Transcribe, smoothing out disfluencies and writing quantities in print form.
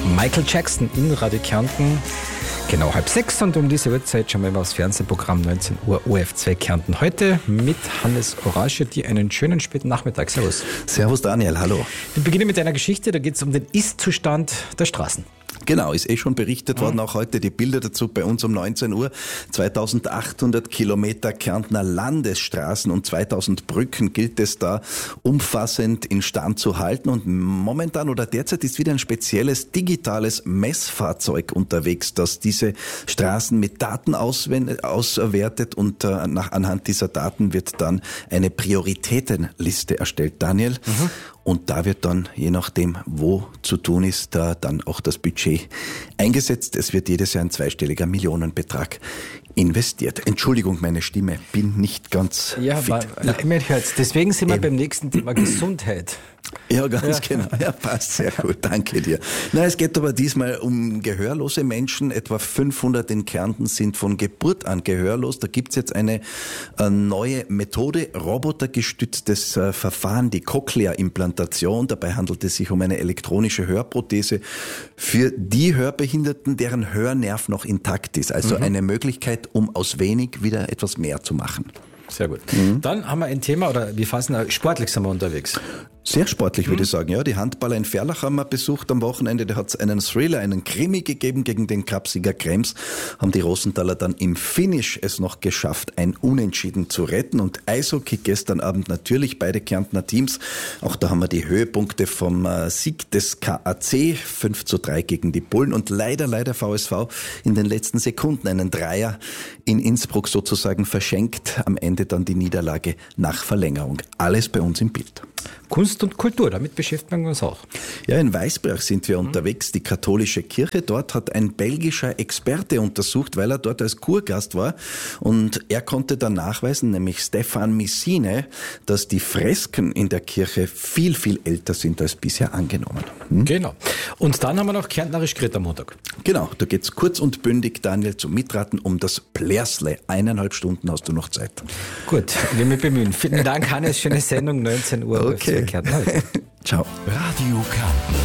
Michael Jackson in Radio Kärnten. Genau 5:30 und um diese Uhrzeit schauen wir mal aufs Fernsehprogramm 19 Uhr OF2 Kärnten. Heute mit Hannes Orasche, die einen schönen späten Nachmittag. Servus. Servus Daniel, hallo. Wir beginnen mit einer Geschichte, da geht es um den Ist-Zustand der Straßen. Genau, ist schon berichtet worden, auch heute die Bilder dazu bei uns um 19 Uhr. 2800 Kilometer Kärntner Landesstraßen und 2000 Brücken gilt es da umfassend instand zu halten. Und momentan oder derzeit ist wieder ein spezielles digitales Messfahrzeug unterwegs, das diese Straßen mit Daten auswertet und anhand dieser Daten wird dann eine Prioritätenliste erstellt, Daniel. Und da wird dann, je nachdem, wo zu tun ist, da dann auch das Budget eingesetzt. Es wird jedes Jahr ein zweistelliger Millionenbetrag investiert. Entschuldigung, meine Stimme, bin nicht ganz fit. Deswegen sind wir beim nächsten Thema Gesundheit. Ja, ganz genau. Ja, passt sehr gut. Danke dir. Na, es geht aber diesmal um gehörlose Menschen. Etwa 500 in Kärnten sind von Geburt an gehörlos. Da gibt's jetzt eine neue Methode, robotergestütztes Verfahren, die Cochlea-Implantation. Dabei handelt es sich um eine elektronische Hörprothese für die Hörbehinderten, deren Hörnerv noch intakt ist. Also eine Möglichkeit, um aus wenig wieder etwas mehr zu machen. Sehr gut. Dann haben wir ein Thema, oder wir fassen sportlich sind wir unterwegs. Sehr sportlich, würde ich sagen. Ja, die Handballer in Ferlach haben wir besucht am Wochenende. Da hat es einen Thriller, einen Krimi gegeben gegen den Cupsieger Krems. Haben die Rosenthaler dann im Finish es noch geschafft, ein Unentschieden zu retten. Und Eishockey gestern Abend natürlich beide Kärntner Teams. Auch da haben wir die Höhepunkte vom Sieg des KAC 5:3 gegen die Bullen. Und leider VSV in den letzten Sekunden einen Dreier in Innsbruck sozusagen verschenkt. Am Ende dann die Niederlage nach Verlängerung. Alles bei uns im Bild. Kunst und Kultur, damit beschäftigen wir uns auch. Ja, in Weißberg sind wir unterwegs, die katholische Kirche. Dort hat ein belgischer Experte untersucht, weil er dort als Kurgast war. Und er konnte dann nachweisen, nämlich Stefan Missine, dass die Fresken in der Kirche viel älter sind als bisher angenommen. Genau. Und dann haben wir noch Kärntnerisch Grit am Montag. Genau, da geht's kurz und bündig, Daniel, zum Mitraten um das Plärsle. 1,5 Stunden hast du noch Zeit. Gut, wir mich bemühen. Vielen Dank, Hannes. Schöne Sendung, 19 Uhr. Okay. Ciao. Radio Kärnten.